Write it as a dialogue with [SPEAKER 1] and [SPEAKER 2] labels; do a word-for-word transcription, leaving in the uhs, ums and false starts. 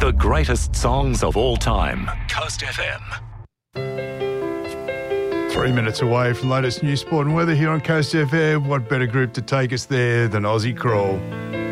[SPEAKER 1] the greatest songs of all time. Coast F M.
[SPEAKER 2] Three minutes away from latest news, sport and weather here on Coast F M. What better group to take us there than Aussie Crawl?